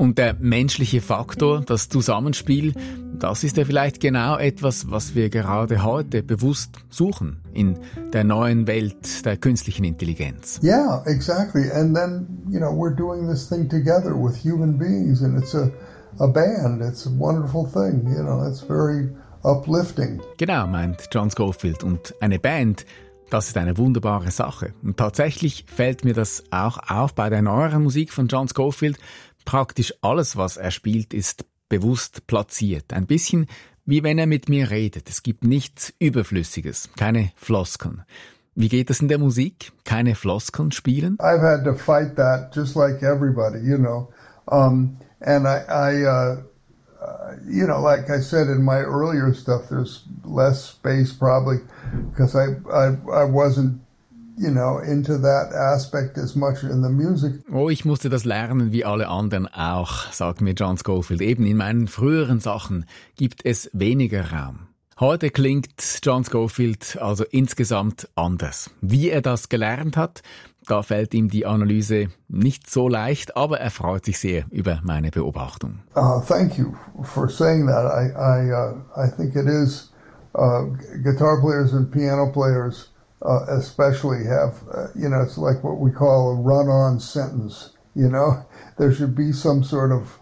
Und der menschliche Faktor, das Zusammenspiel, das ist ja vielleicht genau etwas, was wir gerade heute bewusst suchen in der neuen Welt der künstlichen Intelligenz. Yeah, exactly. And then, we're doing this thing together with human beings, and it's a band. It's a wonderful thing. It's very uplifting. Genau, meint John Scofield. Und eine Band, das ist eine wunderbare Sache. Und tatsächlich fällt mir das auch auf bei der neueren Musik von John Scofield. Praktisch alles, was er spielt, ist bewusst platziert. Ein bisschen wie wenn er mit mir redet. Es gibt nichts Überflüssiges, keine Floskeln. Wie geht es in der Musik? Keine Floskeln spielen? I've had to fight that just like everybody, And I like I said in my earlier stuff, there's less space probably because I wasn't, into that aspect as much in the music. Oh, ich musste das lernen wie alle anderen auch, sagt mir John Scofield. Eben in meinen früheren Sachen gibt es weniger Raum. Heute klingt John Scofield also insgesamt anders. Wie er das gelernt hat, da fällt ihm die Analyse nicht so leicht, aber er freut sich sehr über meine Beobachtung. Thank you for saying that. I think it is guitar players and piano players especially have, it's like what we call a run-on sentence. There should be some sort of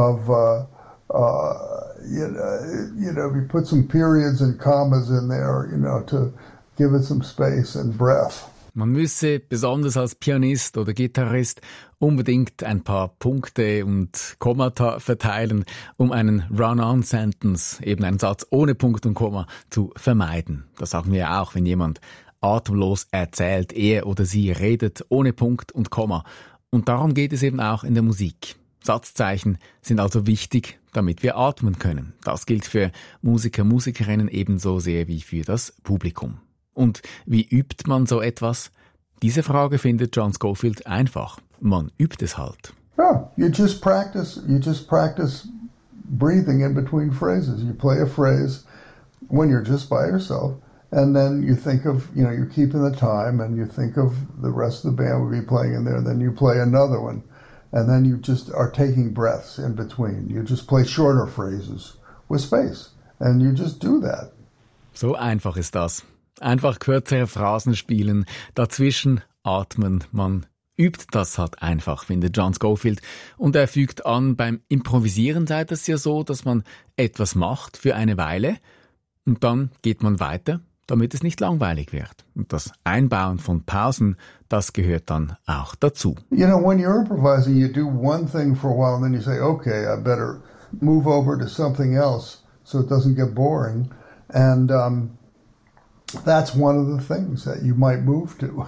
you put some periods and commas in there, to give it some space and breath. Man müsse, besonders als Pianist oder Gitarrist, unbedingt ein paar Punkte und Kommata verteilen, um einen Run-on-Sentence, eben einen Satz ohne Punkt und Komma, zu vermeiden. Das sagen wir ja auch, wenn jemand atemlos erzählt, er oder sie redet ohne Punkt und Komma. Und darum geht es eben auch in der Musik. Satzzeichen sind also wichtig, damit wir atmen können. Das gilt für Musiker, Musikerinnen ebenso sehr wie für das Publikum. Und wie übt man so etwas? Diese Frage findet John Scofield einfach. Man übt es halt. Yeah, you just practice breathing in between phrases. You play a phrase when you're just by yourself, and then you think of, you're keeping the time, and you think of the rest of the band will be playing in there, then you play another one, and then you just are taking breaths in between. You just play shorter phrases with space, and you just do that. So einfach ist das. Einfach kürzere Phrasen spielen, dazwischen atmen. Man übt das halt einfach, findet John Scofield. Und er fügt an, beim Improvisieren sei das ja so, dass man etwas macht für eine Weile und dann geht man weiter, damit es nicht langweilig wird. Und das Einbauen von Pausen, das gehört dann auch dazu. When you're improvising, you do one thing for a while and then you say, okay, I better move over to something else so it doesn't get boring. And that's one of the things that you might move to.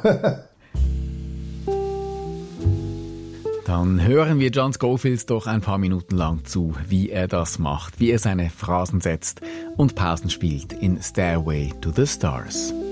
Dann hören wir John Scofield doch ein paar Minuten lang zu, wie er das macht, wie er seine Phrasen setzt und Pausen spielt in Stairway to the Stars.